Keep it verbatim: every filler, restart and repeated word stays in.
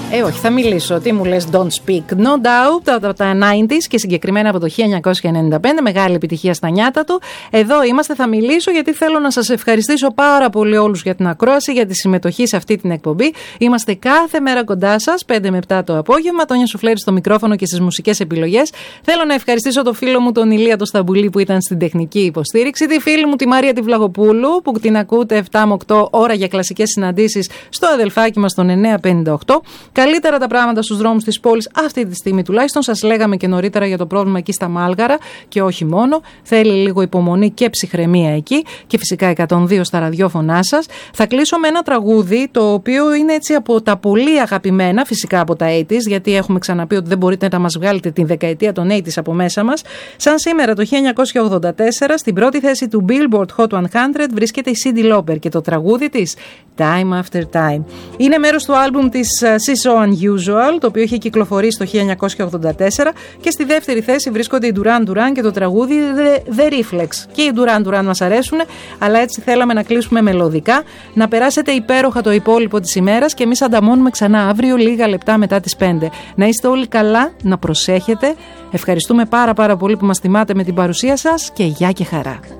Ε, όχι, θα μιλήσω. Τι μου λες, Don't Speak. No Doubt από τα ενενήντα και συγκεκριμένα από το χίλια εννιακόσια ενενήντα πέντε. Μεγάλη επιτυχία στα νιάτα του. Εδώ είμαστε, θα μιλήσω γιατί θέλω να σας ευχαριστήσω πάρα πολύ όλους για την ακρόαση, για τη συμμετοχή σε αυτή την εκπομπή. Είμαστε κάθε μέρα κοντά σας, πέντε με επτά το απόγευμα. Τόνια Σουφλέρη στο μικρόφωνο και στις μουσικές επιλογές. Θέλω να ευχαριστήσω το φίλο μου τον Ηλία το Σταμπουλή που ήταν στην τεχνική υποστήριξη. Τη φίλη μου τη Μαρία τη Βλαγοπούλου που την ακούτε επτά με οκτώ ώρα για κλασικές συναντήσεις στο αδελφάκι μας τον εννιακόσια πενήντα οκτώ. Καλύτερα τα πράγματα στους δρόμους της πόλης αυτή τη στιγμή τουλάχιστον. Σας λέγαμε και νωρίτερα για το πρόβλημα εκεί στα Μάλγαρα και όχι μόνο. Θέλει λίγο υπομονή και ψυχραιμία εκεί και φυσικά εκατόν δύο στα ραδιόφωνά σας. Θα κλείσω με ένα τραγούδι το οποίο είναι έτσι από τα πολύ αγαπημένα φυσικά από τα ογδόντα, γιατί έχουμε ξαναπεί ότι δεν μπορείτε να μας βγάλετε την δεκαετία των ογδόντα από μέσα μας. Σαν σήμερα το χίλια εννιακόσια ογδόντα τέσσερα στην πρώτη θέση του Billboard Hot εκατό βρίσκεται η Cyndi Lauper και το τραγούδι της Time After Time. Είναι μέρος του άλμπουμ της She's So Unusual, το οποίο είχε κυκλοφορήσει το χίλια εννιακόσια ογδόντα τέσσερα και στη δεύτερη θέση βρίσκονται οι Duran Duran και το τραγούδι The, The Reflex. Και οι Duran Duran μας αρέσουν, αλλά έτσι θέλαμε να κλείσουμε μελωδικά. Να περάσετε υπέροχα το υπόλοιπο της ημέρας και εμείς ανταμώνουμε ξανά αύριο λίγα λεπτά μετά τις πέντε. Να είστε όλοι καλά, να προσέχετε. Ευχαριστούμε πάρα πάρα πολύ που μας τιμάτε με την παρουσία σας και γεια και χαρά.